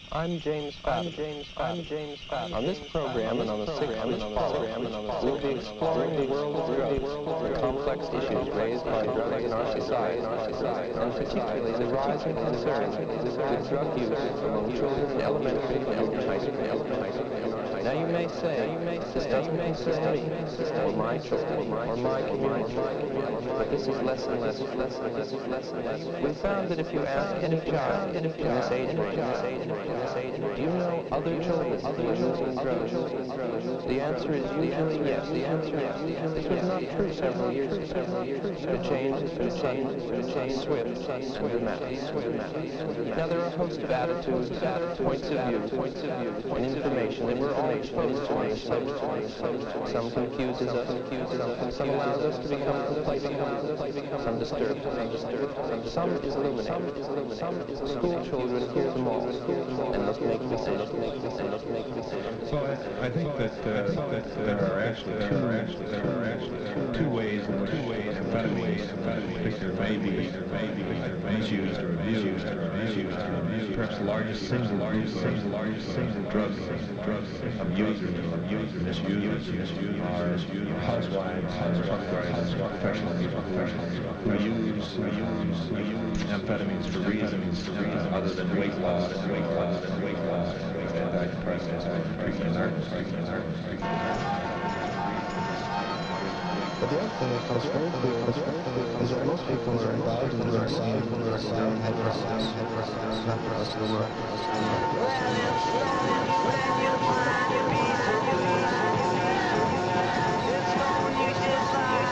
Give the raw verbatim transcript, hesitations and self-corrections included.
I'm James Fadden. I'm James I'm James Fadden. On this program and on the sixth on this program and on the we'll be exploring the world of drugs, the complex issues raised by drugs in our society, and particularly the rising concern with drug use among children in elementary and high school. Now you may say, this doesn't concern me, or my children, or my community, but this is less and less, less and less, less and less. We found that if you ask any child in this age range, do you know other children who are using drugs? The answer is usually yes. The answer is this was not true several years ago. The change has been sudden, it's been swift, and dramatic. Now there are a host of attitudes, points of view, points of view, and information that we're all exposed to on the subject. Some confuses us, some, some allows us to become complacent, some disturbs us, some is illuminating. School children hear them all, and must make decisions, and must make decisions. So I, I think that, uh, that there are actually two, there are actually two ways in which amphetamines, in particular, may be, may be misused or abused, or misused or abused. Perhaps the largest single, largest single, largest single drug, drug of users, of users, misusers, are housewives, truck drivers, professional people, who use, who use, who use amphetamines for reasons uh, other than weight loss, weight loss, and weight loss, and antidepressants, or treatment art, treatment art, treatment art. But the other thing that comes very clear is that most people are involved in drug scene and drug scene and not the rest of the world. Well, it's lonely when you find your peace of peace. It's lonely just like